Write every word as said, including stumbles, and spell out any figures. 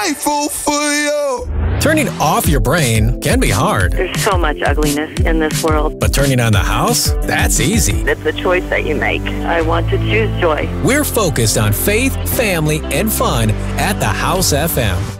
grateful for you. Turning off your brain can be hard, There's so much ugliness in this world. but turning on the house? That's easy. It's a choice that you make. I want to choose joy. We're focused on faith, family, and fun at the House F M.